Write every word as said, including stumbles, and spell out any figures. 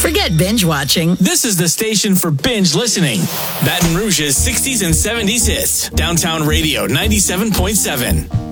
Forget binge watching. This is the station for binge listening. Baton Rouge's sixties and seventies hits. Downtown Radio ninety-seven point seven.